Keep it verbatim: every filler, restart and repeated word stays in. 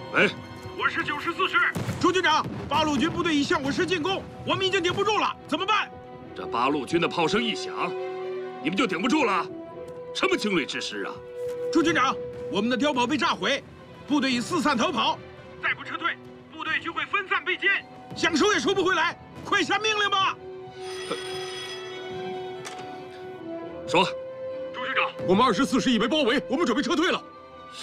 喂， 我是九十四师。 朱军长，八路军部队已向我师进攻，我们已经顶不住了，怎么办？ 这八路军的炮声一响，你们就顶不住了？什么精锐之师啊！ 朱军长，我们的碉堡被炸毁，部队已四散逃跑， 再不撤退，部队就会分散被歼， 想收也收不回来，快下命令吧！ 说， 朱军长， 我们二十四师已被包围，我们准备撤退了。